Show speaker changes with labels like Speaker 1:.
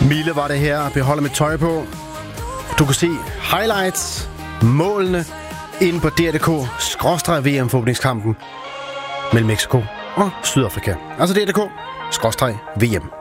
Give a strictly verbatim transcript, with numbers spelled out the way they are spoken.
Speaker 1: Mille var det her, beholder mit tøj på. Du kan se highlights, målene, inde på D R punktum d k skråstreg V M-forhåbningskampen mellem Mexico og Sydafrika. Altså D R punktum d k skråstreg V M.